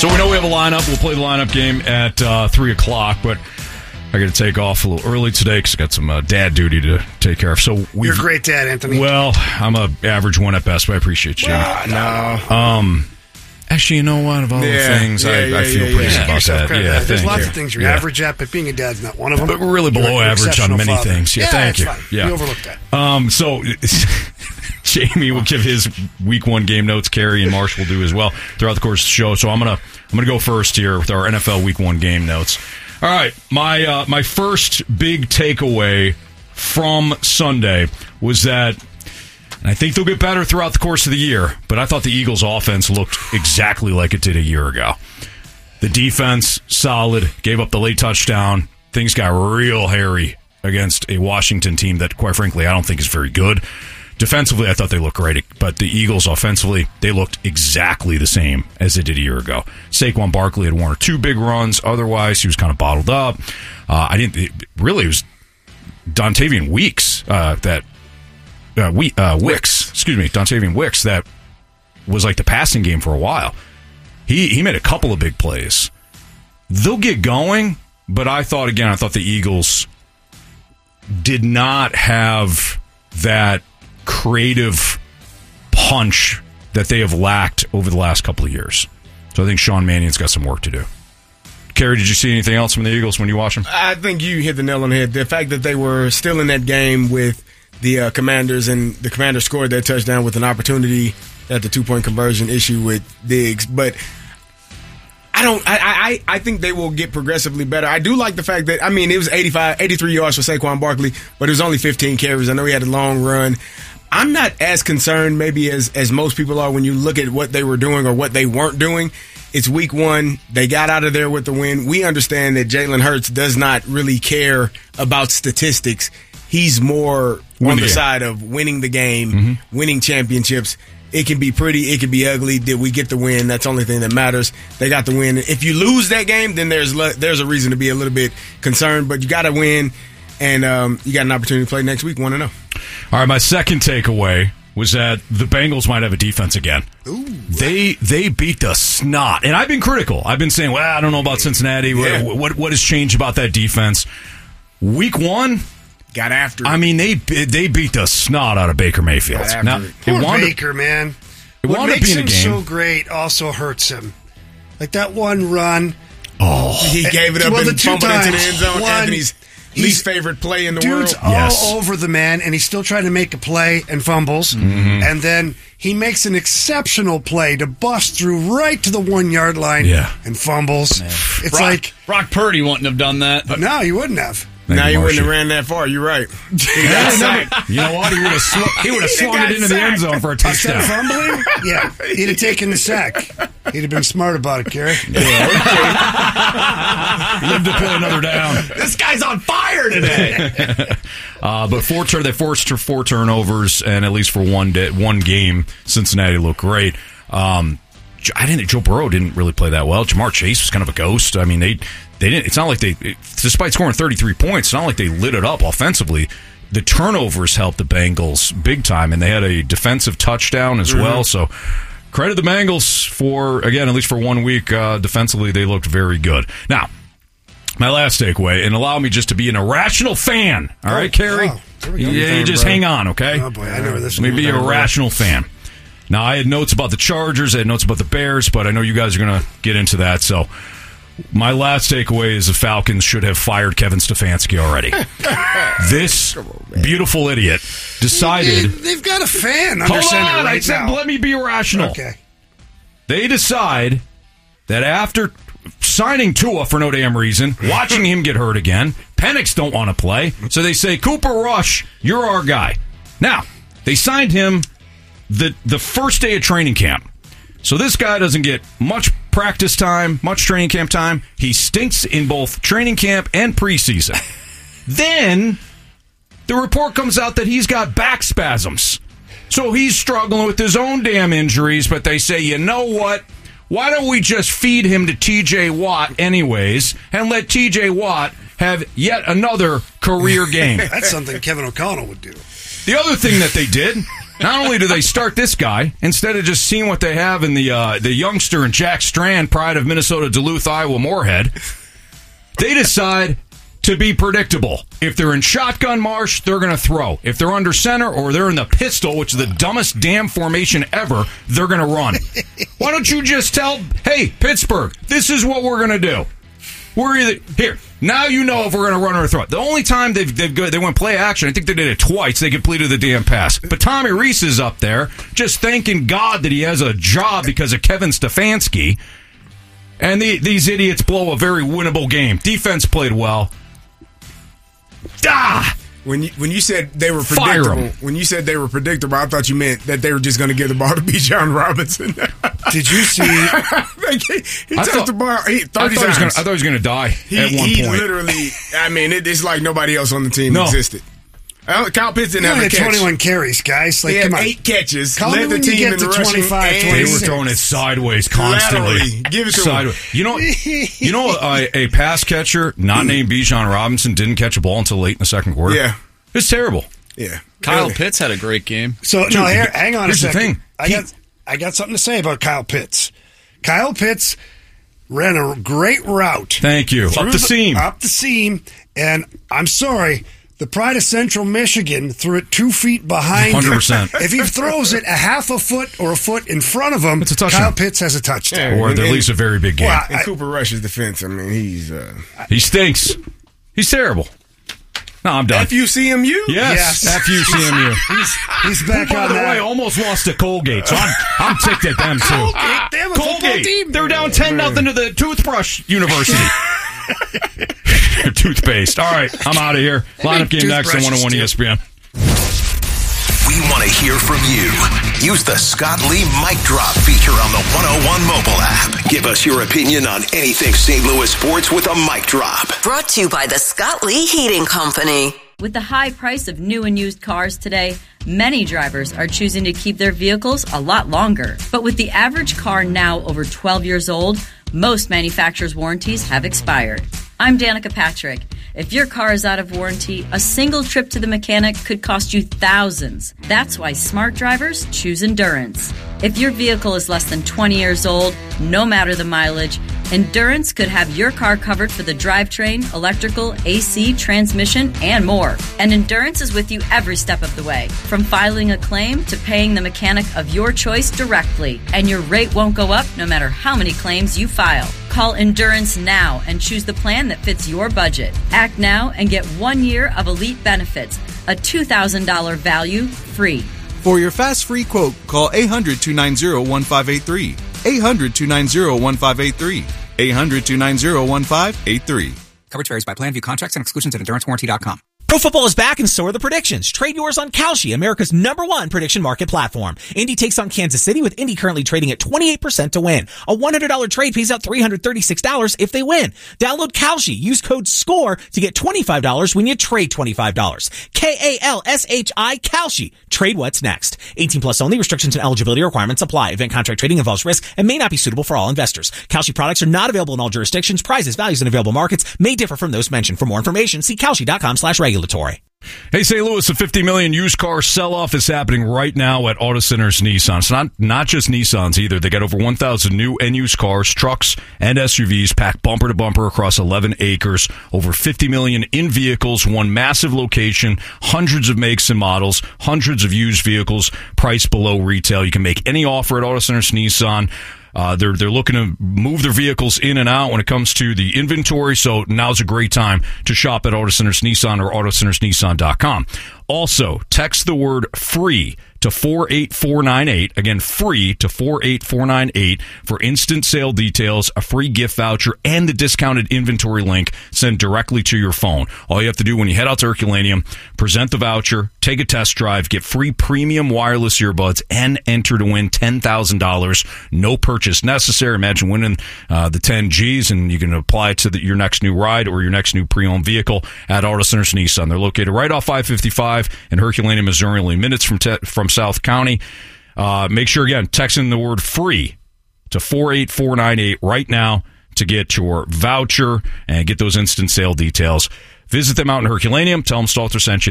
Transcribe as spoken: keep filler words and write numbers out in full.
So we know we have a lineup. We'll play the lineup game at uh, three o'clock, but I got to take off a little early today because I got some uh, dad duty to take care of. So You're a great dad, Anthony. Well, I'm a average one at best, but I appreciate you. Well, no. Um, actually, you know what? Of all yeah, the things, yeah, I, yeah, I feel yeah, pretty yeah. good about that. Credit. Yeah, There's thank lots you. of things you're yeah. average at, but being a dad's not one of them. But we're really below You're an average on many father. things. Yeah, yeah thank you. Fine. Yeah. We overlooked that. Um, so Jamie will give his week one game notes. Carrie and Marsh will do as well throughout the course of the show. So I'm gonna I'm gonna go first here with our N F L week one game notes. All right, my uh, my first big takeaway from Sunday was that, and I think they'll get better throughout the course of the year, but I thought the Eagles' offense looked exactly like it did a year ago. The defense, solid, gave up the late touchdown. Things got real hairy against a Washington team that, quite frankly, I don't think is very good. Defensively, I thought they looked great, but the Eagles offensively, they looked exactly the same as they did a year ago. Saquon Barkley had one or two big runs. Otherwise, he was kind of bottled up. Uh, I didn't it, really. It was Dontavian Weeks uh, that uh, we uh, Wicks, excuse me, Dontavian Wicks that was like the passing game for a while. He he made a couple of big plays. They'll get going, but I thought again, I thought the Eagles did not have that creative punch that they have lacked over the last couple of years. So I think Sean Mannion's got some work to do. Kerry, did you see anything else from the Eagles when you watched them? I think you hit the nail on the head. The fact that they were still in that game with the uh, Commanders, and the Commanders scored their touchdown with an opportunity at the two-point conversion issue with Diggs. But I don't. I, I I think they will get progressively better. I do like the fact that, I mean, it was eighty-five, eighty-three yards for Saquon Barkley, but it was only fifteen carries. I know he had a long run. I'm not as concerned maybe as, as most people are when you look at what they were doing or what they weren't doing. It's week one. They got out of there with the win. We understand that Jalen Hurts does not really care about statistics. He's more Win on the the game. side of winning the game, Mm-hmm. winning championships. It can be pretty, it can be ugly. Did we get the win? That's the only thing that matters. They got the win. If you lose that game, then there's le- there's a reason to be a little bit concerned. But you got to win, and um, you got an opportunity to play next week. one and oh. All right, my second takeaway was that the Bengals might have a defense again. Ooh. They they beat the snot, and I've been critical. I've been saying, well, I don't know about Cincinnati. Yeah. What, what what has changed about that defense? Week one, Got after it. I mean, they they beat the snot out of Baker Mayfield. Got after Now, it. it Poor wound up- Baker, man. It What wound up makes being a him game. so great also hurts him. Like that one run. Oh, he gave it up Well, and the two fumbled into the times. end zone. One, Anthony's he's- least favorite play in the Dude's world. all Yes. over the man, and he's still trying to make a play and fumbles. Mm-hmm. And then he makes an exceptional play to bust through right to the one-yard line Yeah. and fumbles. It's Brock, like, Brock Purdy wouldn't have done that. no, you wouldn't have. Thank Now you, you wouldn't have Marshy. ran that far. You're right. You know what? He would have sw- he would have swung it into the end zone for a Instead of touchdown. fumbling, yeah, he'd have taken the sack. He'd have been smart about it, Gary. Lived to play another down. This guy's on fire today. Uh, but four turn, they forced four turnovers, and at least for one day, one game, Cincinnati looked great. Um, I didn't. Joe Burrow didn't really play that well. Jamar Chase was kind of a ghost. I mean, they they didn't. It's not like they, despite scoring thirty-three points, it's not like they lit it up offensively. The turnovers helped the Bengals big time, and they had a defensive touchdown as Mm-hmm. well. So credit the Bengals for, again, at least for one week, uh, defensively they looked very good. Now, my last takeaway, and allow me just to be an irrational fan. All right, Kerry? wow. Here we go. Yeah, you just hang on, okay? Oh, boy, I know where this Let me is be a going. rational fan. Now, I had notes about the Chargers. I had notes about the Bears, but I know you guys are going to get into that. So my last takeaway is the Falcons should have fired Kevin Stefanski already. This beautiful idiot decided... They, they've got a fan under Hold center on, right I said now. let me be irrational. Okay. They decide that after signing Tua for no damn reason, watching him get hurt again, Penix don't want to play, so they say, Cooper Rush, you're our guy. Now, they signed him the the first day of training camp. So this guy doesn't get much practice time, much training camp time. He stinks in both training camp and preseason. Then the report comes out that he's got back spasms. So he's struggling with his own damn injuries, but they say, you know what? Why don't we just feed him to T J Watt anyways and let T J Watt have yet another career game? That's something Kevin O'Connell would do. The other thing that they did Not only do they start this guy, instead of just seeing what they have in the uh, the youngster and Jack Strand, pride of Minnesota, Duluth, Iowa, Moorhead, they decide to be predictable. If they're in shotgun marsh, they're going to throw. If they're under center or they're in the pistol, which is the dumbest damn formation ever, they're going to run. Why don't you just tell, hey, Pittsburgh, this is what we're going to do. We're either here. Now you know if we're going to run or throw. The only time they've, they've go, they went play action, I think they did it twice, they completed the damn pass. But Tommy Reese is up there just thanking God that he has a job because of Kevin Stefanski. And the, these idiots blow a very winnable game. Defense played well. Ah! When you when you said they were Fire predictable, 'em. when you said they were predictable, I thought you meant that they were just going to give the ball to Bijan Robinson. Did you see? Like, he he I touched thought- the ball he, I thirty thought, he was times. gonna, I thought he was going to die he at one he point. literally, I mean, it, it's like nobody else on the team No. existed. Uh, Kyle Pitts didn't He have only a had catch. twenty-one carries, guys. Like, He had come on. eight catches. Call me led the when you team get in to the rushing twenty-five, and- They were twenty-six. throwing it sideways constantly. Laterally. Give it to him. sideways. You know, you know, a, a pass catcher not named Bijan Robinson didn't catch a ball until late in the second quarter. Yeah. It's terrible. Yeah. Kyle Really. Pitts had a great game. So no, here, hang on a here's the second. thing. I He- got I got something to say about Kyle Pitts. Kyle Pitts ran a great route. Thank you. Through Up the seam. Up the seam, and I'm sorry. The pride of Central Michigan threw it two feet behind one hundred him. percent. If he throws it a half a foot or a foot in front of him, It's a touchdown. Kyle Pitts has a touchdown. Yeah. Or at least a very big game. Well, In I- Cooper Rush's defense, I mean, he's uh, He stinks. He's terrible. No, I'm done. F U C M U. Yes, Yes. F U C M U. He's, he's back By on the that. way, almost lost to Colgate, so I'm, I'm ticked at them too. Colgate, they have a football Colgate, team. they were down ten nothing to the Toothbrush University. Toothpaste. All right, I'm out of here. Lineup game next on one oh one E S P N. We want to hear from you. Use the Scott Lee Mic Drop feature on the one oh one mobile app. Give us your opinion on anything Saint Louis sports with a mic drop. Brought to you by the Scott Lee Heating Company. With the high price of new and used cars today, many drivers are choosing to keep their vehicles a lot longer. But with the average car now over twelve years old, most manufacturers' warranties have expired. I'm Danica Patrick. If your car is out of warranty, a single trip to the mechanic could cost you thousands. That's why smart drivers choose Endurance. If your vehicle is less than twenty years old, no matter the mileage, Endurance could have your car covered for the drivetrain, electrical, A C, transmission, and more. And Endurance is with you every step of the way, from filing a claim to paying the mechanic of your choice directly. And your rate won't go up no matter how many claims you file. Call Endurance now and choose the plan that fits your budget. Act now and get one year of elite benefits, a two thousand dollars value free. For your fast free quote, call eight hundred, two nine zero, one five eight three. eight hundred, two nine zero, one five eight three. eight hundred, two nine zero, one five eight three. Coverage varies by plan. View contracts and exclusions at endurance warranty dot com. Pro football is back and so are the predictions. Trade yours on Kalshi, America's number one prediction market platform. Indy takes on Kansas City with Indy currently trading at twenty-eight percent to win. A one hundred dollars trade pays out three hundred thirty-six dollars if they win. Download Kalshi. Use code SCORE to get twenty-five dollars when you trade twenty-five dollars. K A L S H I Kalshi. Trade what's next. eighteen plus only. Restrictions and eligibility requirements apply. Event contract trading involves risk and may not be suitable for all investors. Kalshi products are not available in all jurisdictions. Prices, values, and available markets may differ from those mentioned. For more information, see Kalshi.com slash regulatory. Hey, Saint Louis, a fifty million used car sell-off is happening right now at Auto Centers Nissan. It's not, not just Nissans either. They got over one thousand new and used cars, trucks, and S U Vs packed bumper to bumper across eleven acres. Over fifty million in vehicles, one massive location, hundreds of makes and models, hundreds of used vehicles priced below retail. You can make any offer at Auto Centers Nissan. Uh, they're they're looking to move their vehicles in and out when it comes to the inventory, so now's a great time to shop at Auto Centers Nissan or auto centers nissan dot com. Also, text the word FREE to four eight four nine eight. Again, FREE to four eight four nine eight for instant sale details, a free gift voucher, and the discounted inventory link sent directly to your phone. All you have to do when you head out to Herculaneum, present the voucher, take a test drive, get free premium wireless earbuds, and enter to win ten thousand dollars. No purchase necessary. Imagine winning uh, the ten G's, and you can apply it to the, your next new ride or your next new pre-owned vehicle at Auto Centers Nissan. They're located right off five fifty-five in Herculaneum, Missouri, only minutes from te- from South County. Uh, make sure, again, text in the word FREE to four eight four nine eight right now to get your voucher and get those instant sale details. Visit them out in Herculaneum. Tell them Stalter sent you.